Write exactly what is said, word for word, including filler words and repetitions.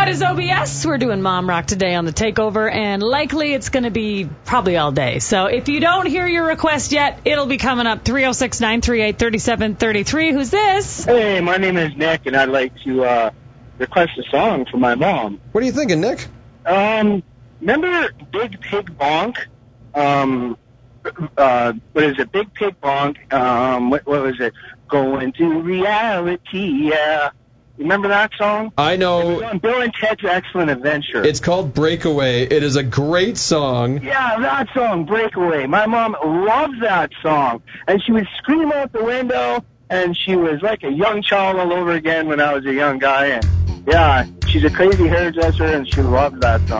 That is O B S. We're doing Mom Rock today on the Takeover, and likely it's going to be probably all day. So if you don't hear your request yet, it'll be coming up. three oh six, nine three eight, three seven three three. Who's this? Hey, my name is Nick, and I'd like to uh, request a song for my mom. What are you thinking, Nick? Um, remember Big Pig Bonk? Um, uh, what is it? Big Pig Bonk. Um, what, what was it? Going to reality, yeah. Remember that song? I know. It was on Bill and Ted's Excellent Adventure. It's called Breakaway. It is a great song. Yeah, that song, Breakaway. My mom loves that song. And she would scream out the window, and she was like a young child all over again when I was a young guy. And yeah, she's a crazy hairdresser, and she loves that song.